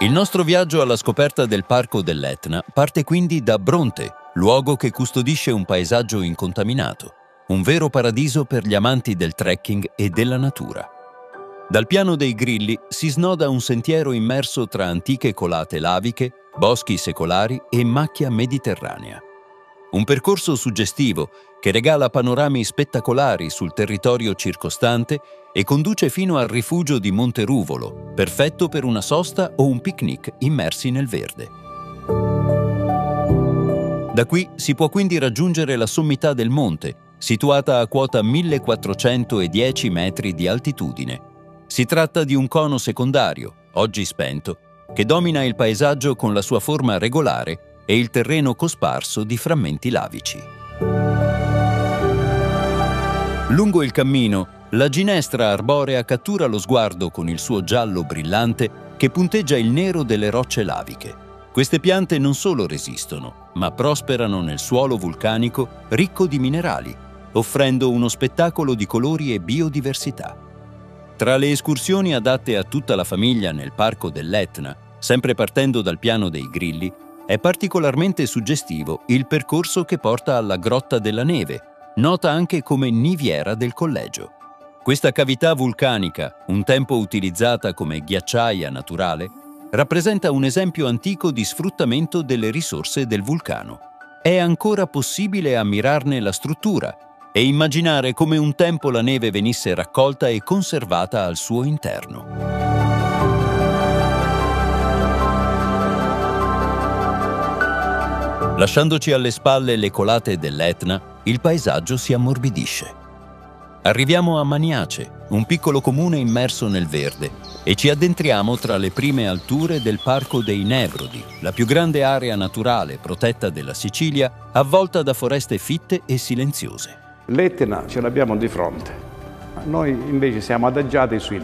Il nostro viaggio alla scoperta del Parco dell'Etna parte quindi da Bronte, luogo che custodisce un paesaggio incontaminato, un vero paradiso per gli amanti del trekking e della natura. Dal Piano dei Grilli si snoda un sentiero immerso tra antiche colate laviche, boschi secolari e macchia mediterranea. Un percorso suggestivo che regala panorami spettacolari sul territorio circostante e conduce fino al rifugio di Monte Ruvolo, perfetto per una sosta o un picnic immersi nel verde. Da qui si può quindi raggiungere la sommità del monte, situata a quota 1410 metri di altitudine. Si tratta di un cono secondario, oggi spento, che domina il paesaggio con la sua forma regolare e il terreno cosparso di frammenti lavici. Lungo il cammino, la ginestra arborea cattura lo sguardo con il suo giallo brillante che punteggia il nero delle rocce laviche. Queste piante non solo resistono, ma prosperano nel suolo vulcanico ricco di minerali, offrendo uno spettacolo di colori e biodiversità. Tra le escursioni adatte a tutta la famiglia nel Parco dell'Etna, sempre partendo dal Piano dei Grilli, è particolarmente suggestivo il percorso che porta alla Grotta della Neve, nota anche come Niviera del Collegio. Questa cavità vulcanica, un tempo utilizzata come ghiacciaia naturale, rappresenta un esempio antico di sfruttamento delle risorse del vulcano. È ancora possibile ammirarne la struttura e immaginare come un tempo la neve venisse raccolta e conservata al suo interno. Lasciandoci alle spalle le colate dell'Etna, il paesaggio si ammorbidisce. Arriviamo a Maniace, un piccolo comune immerso nel verde, e ci addentriamo tra le prime alture del Parco dei Nebrodi, la più grande area naturale protetta della Sicilia, avvolta da foreste fitte e silenziose. L'Etna ce l'abbiamo di fronte. Noi invece siamo adagiati sui